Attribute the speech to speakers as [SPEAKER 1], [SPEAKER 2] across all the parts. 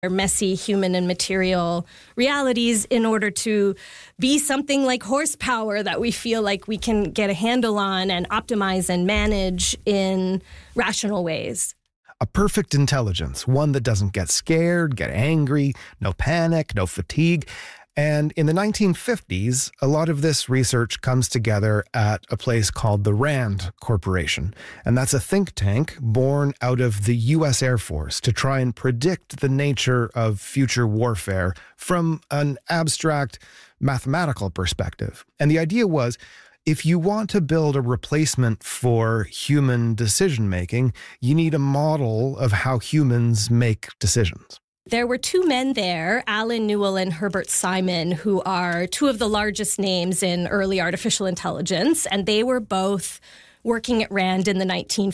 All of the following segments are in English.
[SPEAKER 1] messy human and material realities in order to be something like horsepower that we feel like we can get a handle on and optimize and manage in rational ways.
[SPEAKER 2] A perfect intelligence, one that doesn't get scared, get angry, no panic, no fatigue. And in the 1950s, a lot of this research comes together at a place called the RAND Corporation. And that's a think tank born out of the U.S. Air Force to try and predict the nature of future warfare from an abstract mathematical perspective. And the idea was, if you want to build a replacement for human decision-making, you need a model of how humans make decisions.
[SPEAKER 1] There were two men there, Alan Newell and Herbert Simon, who are two of the largest names in early artificial intelligence, and they were both working at RAND in the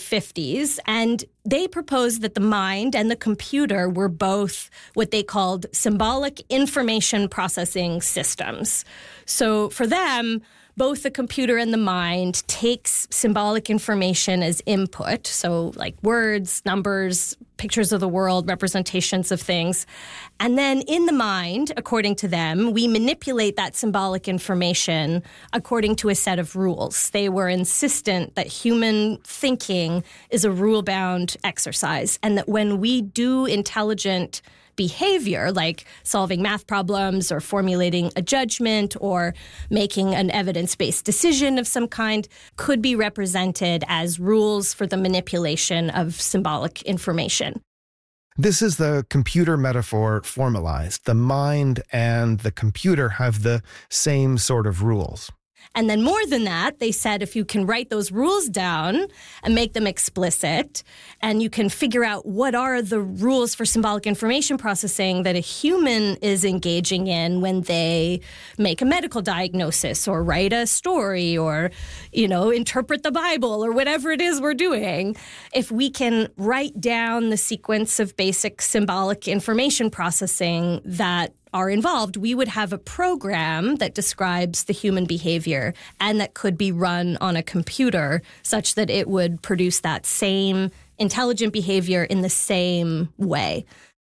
[SPEAKER 1] 1950s, and they proposed that the mind and the computer were both what they called symbolic information processing systems. So for them, both the computer and the mind takes symbolic information as input, so like words, numbers, pictures of the world, representations of things. And then in the mind, according to them, we manipulate that symbolic information according to a set of rules. They were insistent that human thinking is a rule-bound exercise, and that when we do intelligent behavior, like solving math problems or formulating a judgment or making an evidence-based decision of some kind, could be represented as rules for the manipulation of symbolic information.
[SPEAKER 2] This is the computer metaphor formalized. The mind and the computer have the same sort of rules.
[SPEAKER 1] And then more than that, they said if you can write those rules down and make them explicit, and you can figure out what are the rules for symbolic information processing that a human is engaging in when they make a medical diagnosis or write a story or, interpret the Bible or whatever it is we're doing, if we can write down the sequence of basic symbolic information processing that are involved, we would have a program that describes the human behavior and that could be run on a computer such that it would produce that same intelligent behavior in the same way.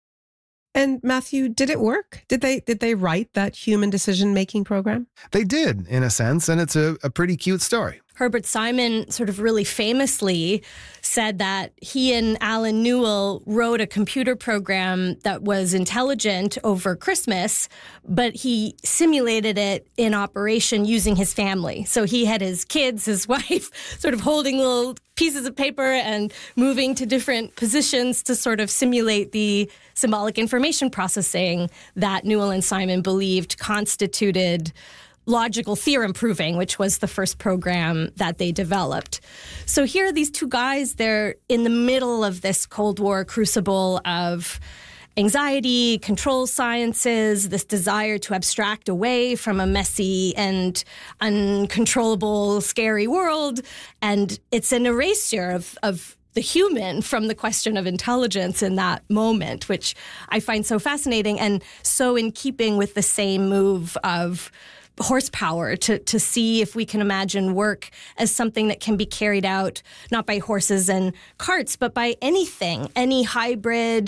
[SPEAKER 3] And Matthew, did it work? Did they write that human decision-making program?
[SPEAKER 2] They did, in a sense, and it's a pretty cute story.
[SPEAKER 1] Herbert Simon sort of really famously said that he and Alan Newell wrote a computer program that was intelligent over Christmas, but he simulated it in operation using his family. So he had his kids, his wife, sort of holding little pieces of paper and moving to different positions to sort of simulate the symbolic information processing that Newell and Simon believed constituted logical theorem proving, which was the first program that they developed. So here are these two guys, they're in the middle of this Cold War crucible of anxiety, control sciences, this desire to abstract away from a messy and uncontrollable, scary world. And it's an erasure of the human from the question of intelligence in that moment, which I find so fascinating and so in keeping with the same move of horsepower to see if we can imagine work as something that can be carried out not by horses and carts, but by anything, any hybrid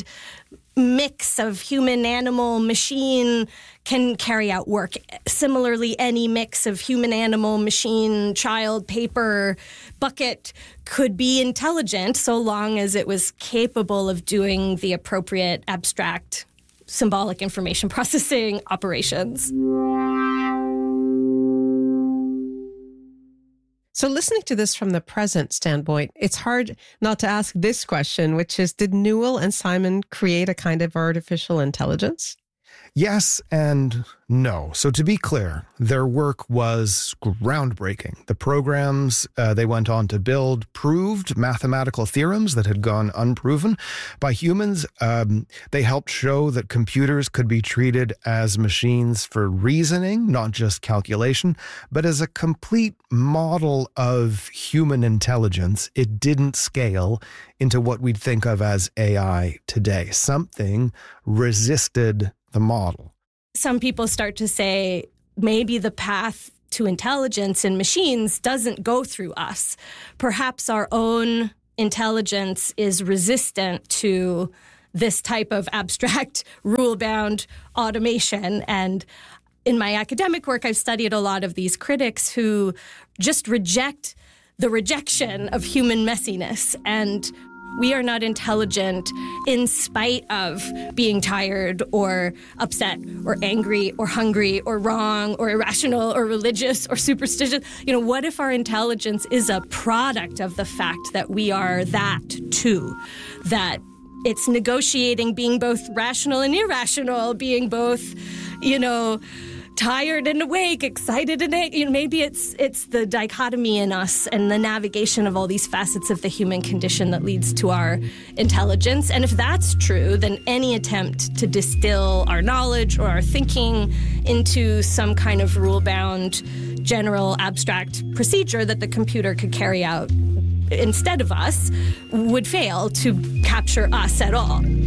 [SPEAKER 1] mix of human, animal, machine can carry out work. Similarly, any mix of human, animal, machine, child, paper, bucket could be intelligent so long as it was capable of doing the appropriate abstract symbolic information processing operations.
[SPEAKER 3] So listening to this from the present standpoint, it's hard not to ask this question, which is, did Newell and Simon create a kind of artificial intelligence?
[SPEAKER 2] Yes and no. So to be clear, their work was groundbreaking. The programs they went on to build proved mathematical theorems that had gone unproven by humans. They helped show that computers could be treated as machines for reasoning, not just calculation, but as a complete model of human intelligence. It didn't scale into what we'd think of as AI today. Something resisted the model.
[SPEAKER 1] Some people start to say maybe the path to intelligence in machines doesn't go through us. Perhaps our own intelligence is resistant to this type of abstract, rule-bound automation. And in my academic work, I've studied a lot of these critics who just reject the rejection of human messiness. And we are not intelligent in spite of being tired or upset or angry or hungry or wrong or irrational or religious or superstitious. What if our intelligence is a product of the fact that we are that too? That it's negotiating being both rational and irrational, being both, tired and awake, excited and maybe it's the dichotomy in us and the navigation of all these facets of the human condition that leads to our intelligence. And if that's true, then any attempt to distill our knowledge or our thinking into some kind of rule-bound, general, abstract procedure that the computer could carry out instead of us would fail to capture us at all.